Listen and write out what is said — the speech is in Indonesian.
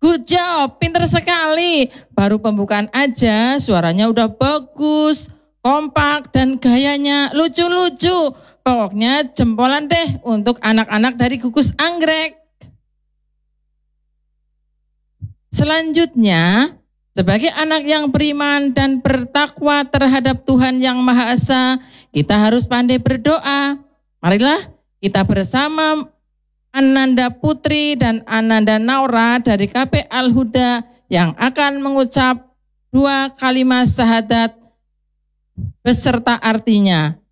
Good job, pinter sekali. Baru pembukaan aja suaranya udah bagus, kompak dan gayanya lucu-lucu. Pokoknya jempolan deh untuk anak-anak dari Gugus Anggrek. Selanjutnya, sebagai anak yang beriman dan bertakwa terhadap Tuhan Yang Maha Esa, kita harus pandai berdoa. Marilah kita bersama Ananda Putri dan Ananda Naura dari KP Al-Huda yang akan mengucap 2 kalimat syahadat beserta artinya.